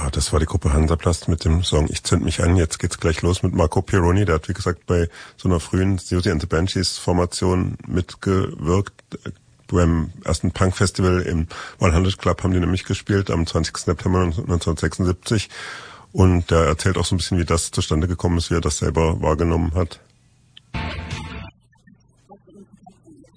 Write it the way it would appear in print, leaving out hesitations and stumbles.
Ja, das war die Gruppe Hansaplast mit dem Song Ich zünd mich an. Jetzt geht's gleich los mit Marco Pirroni. Der hat, wie gesagt, bei so einer frühen Siouxsie and the Banshees Formation mitgewirkt. Beim ersten Punk-Festival im 100 Club haben die nämlich gespielt am 20. September 1976. Und der erzählt auch so ein bisschen, wie das zustande gekommen ist, wie er das selber wahrgenommen hat.